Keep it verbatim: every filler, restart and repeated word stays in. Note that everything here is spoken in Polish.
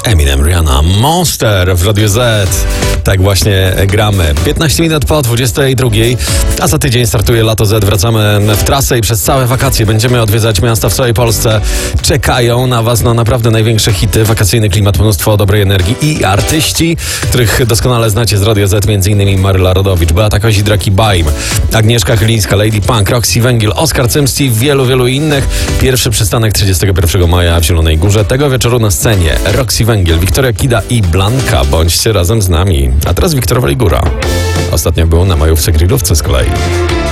Eminem, Rihanna, Monster w Radiu Z. Tak właśnie gramy. piętnaście minut po dwudziestej drugiej, a za tydzień startuje Lato Z. Wracamy w trasę i przez całe wakacje będziemy odwiedzać miasta w całej Polsce. Czekają na Was no naprawdę największe hity, wakacyjny klimat, mnóstwo dobrej energii i artyści, których doskonale znacie z Radia Z, między innymi Maryla Rodowicz, Beata Kozidrak i Baim, Agnieszka Chylińska, Lady Punk, Roxy Węgiel, Oskar Cymski i wielu, wielu innych. Pierwszy przystanek trzydziestego pierwszego maja w Zielonej Górze. Tego wieczoru na scenie Roxy Węgiel, Wiktoria Kida i Blanka. Bądźcie razem z nami. A teraz Wiktor Waligura. Ostatnio był na majówce grillówce z kolei.